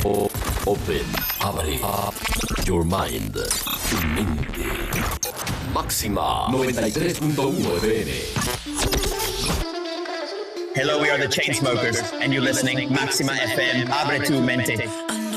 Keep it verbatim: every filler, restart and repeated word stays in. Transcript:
Open, abre your mind, tu mente. Máxima noventa y tres punto uno F M. Hello, we are the Chainsmokers, and you're listening Máxima F M. Abre tu mente.